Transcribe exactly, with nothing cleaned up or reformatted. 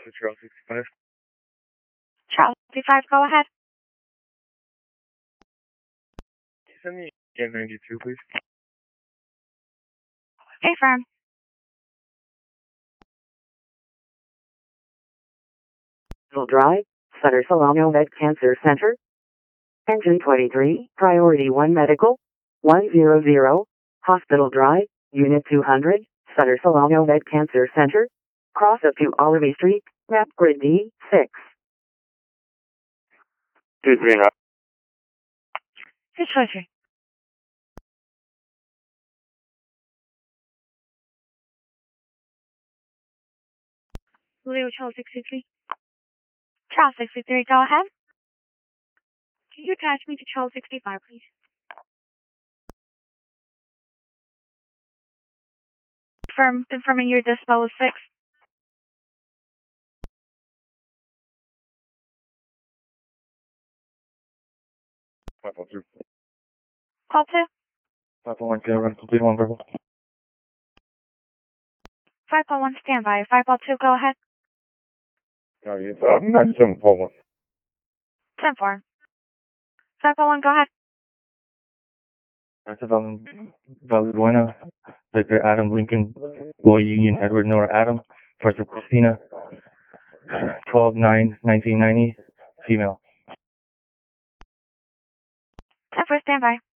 to Charles sixty-five. Charles sixty-five, go ahead. Can you send me N ninety-two, please? Affirm. Drive, Sutter Solano Med Cancer Center. Engine twenty-three, Priority one Medical, one hundred, Hospital Drive, Unit two hundred, Sutter Solano Med Cancer Center. Cross up to Olivey Street, map grid D six. two three nine. six four three. Leo Charles sixty-three. Charles sixty-three, go ahead. Can you attach me to Charles sixty-five, please? Confirm, confirming your decibel is six. five one two. Call two. five one one, Kevin, complete one verbal. five one one, standby. five one two, go ahead. No, it's uh, nine seven four one. ten four. five one one, go ahead. That's about Valbuena, Victor Adam Lincoln, Boy Union Edward Nora Adam, First of Christina, twelve nine nineteen ninety, female. ten four, standby.